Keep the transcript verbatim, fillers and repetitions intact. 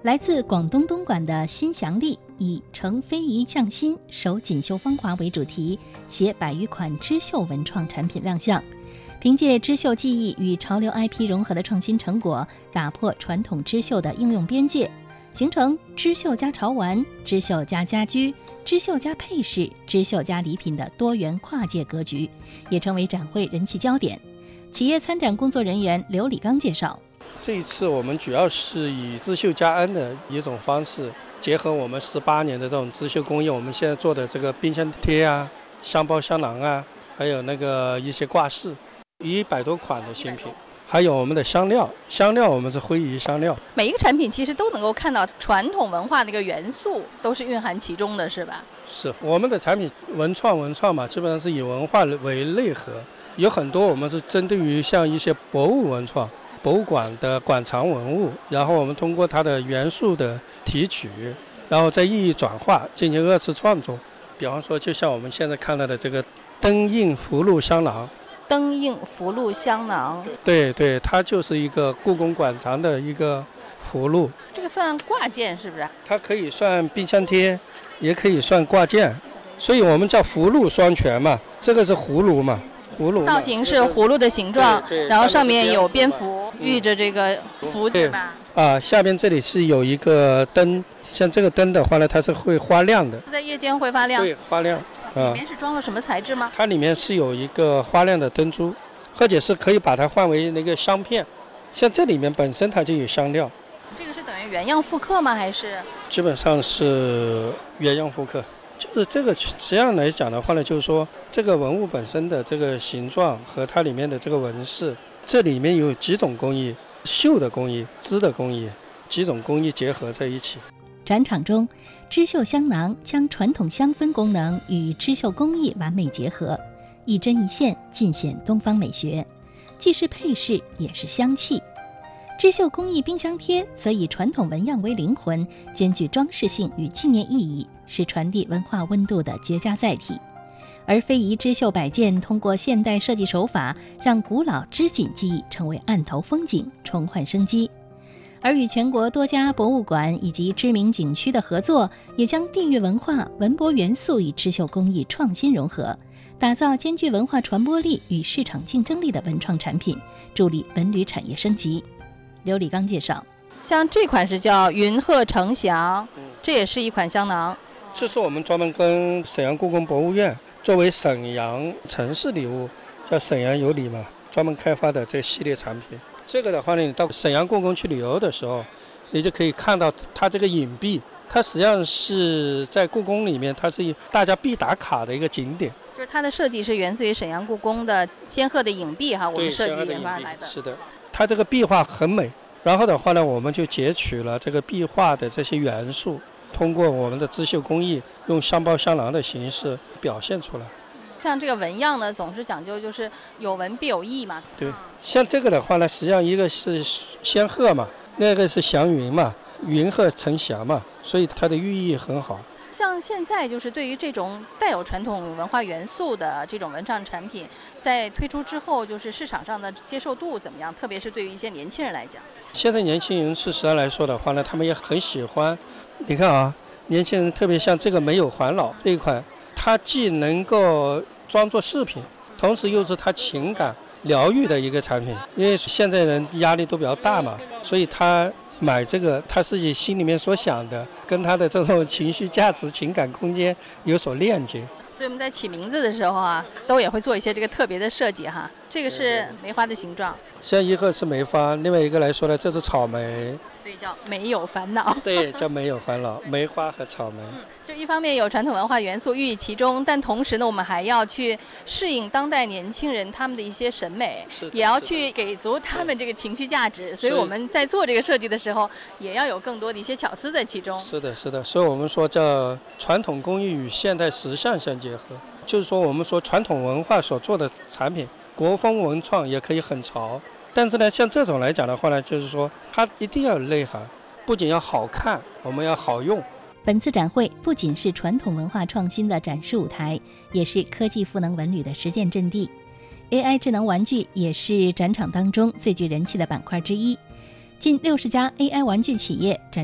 来自广东东莞的新祥利以承非遗匠心、守锦绣芳华为主题，携百余款织绣文创产品亮相。凭借织绣技艺与潮流 I P 融合的创新成果，打破传统织绣的应用边界，形成织绣加潮玩、织绣加家居、织绣加配饰、织绣加礼品的多元跨界格局，也成为展会人气焦点。企业参展工作人员刘礼刚介绍， 这一次我们主要是以织绣加恩的一种方式，结合我们十八年的这种织绣工艺，我们现在做的这个冰箱贴啊、箱包香囊啊，还有那个一些挂饰，一百多款的新品。还有我们的香料，香料我们是非遗香料。 每一个产品其实都能够看到传统文化的一个元素，都是蕴含其中的，是吧？ 是，我们的产品文创文创嘛，基本上是以文化为内核，有很多我们是针对于像一些博物文创、博物馆的馆藏文物，然后我们通过它的元素的提取，然后再意义转化，进行二次创作。比方说，就像我们现在看到的这个灯印福禄香囊。 灯印福禄香囊， 对对，它就是一个故宫馆藏的一个福禄。 这个算挂件是不是？ 它可以算冰箱贴，也可以算挂件，所以我们叫福禄双全嘛。这个是葫芦嘛，葫芦造型是葫芦的形状，然后上面有蝙蝠寓着这个福字吧。 啊，下边这里是有一个灯，像这个灯的话呢，它是会发亮的， 在夜间会发亮。 对，发亮。 里面是装了什么材质吗？ 它里面是有一个发亮的灯珠，或者是可以把它换为那个香片，像这里面本身它就有香料。 这个是等于原样复刻吗？还是？ 基本上是原样复刻，就是这个实际上来讲的话呢，就是说这个文物本身的这个形状和它里面的这个纹饰，这里面有几种工艺，绣的工艺、织的工艺，几种工艺结合在一起。 展场中，织绣香囊将传统香氛功能与织绣工艺完美结合，一针一线尽显东方美学，既是配饰也是香气。织绣工艺冰箱贴则以传统纹样为灵魂，兼具装饰性与纪念意义，是传递文化温度的绝佳载体。而非遗织绣摆件通过现代设计手法，让古老织锦技艺成为案头风景，重焕生机。而与全国多家博物馆以及知名景区的合作，也将地域文化、文博元素与织绣工艺创新融合，打造兼具文化传播力与市场竞争力的文创产品，助力文旅产业升级。刘礼刚介绍， 像这款是叫云鹤呈祥，这也是一款香囊。 这是我们专门跟沈阳故宫博物院作为沈阳城市礼物，叫沈阳有礼嘛，专门开发的这系列产品。这个的话呢，你到沈阳故宫去旅游的时候，你就可以看到它这个影壁，它实际上是在故宫里面，它是大家必打卡的一个景点。 就是它的设计是源自于沈阳故宫的仙鹤的影壁哈，我们设计研发来的。 是的，它这个壁画很美，然后的话呢，我们就截取了这个壁画的这些元素，通过我们的织绣工艺，用香包香囊的形式表现出来。 像这个纹样呢，总是讲究就是有纹必有意嘛。 对，像这个的话呢，实际上一个是仙鹤嘛，那个是祥云嘛，云鹤呈祥嘛，所以它的寓意很好。 像现在就是对于这种带有传统文化元素的这种文创产品，在推出之后，就是市场上的接受度怎么样？特别是对于一些年轻人来讲， 现在年轻人事实上来说的话呢，他们也很喜欢。你看啊，年轻人特别像这个没有环老这一款，它既能够装作饰品，同时又是它情感疗愈的一个产品。因为现在人压力都比较大嘛，所以他买这个，他自己心里面所想的，跟他的这种情绪价值、情感空间有所链接。 所以我们在起名字的时候啊，都也会做一些这个特别的设计哈。这个是梅花的形状， 像一个是梅花，另外一个来说呢，这是草莓， 所以叫没有烦恼。 对，叫没有烦恼，梅花和草莓。 嗯，就一方面有传统文化元素寓意其中，但同时呢，我们还要去适应当代年轻人他们的一些审美，也要去给足他们这个情绪价值。所以我们在做这个设计的时候，也要有更多的一些巧思在其中。 是的，是的，所以我们说叫传统工艺与现代时尚相结合，就是说我们说传统文化所做的产品，国风文创也可以很潮，但是呢，像这种来讲的话呢，就是说它一定要有内涵，不仅要好看，我们要好用。 本次展会不仅是传统文化创新的展示舞台，也是科技赋能文旅的实践阵地。A I 智能玩具也是展场当中最具人气的板块之一，近六十家 A I 玩具企业展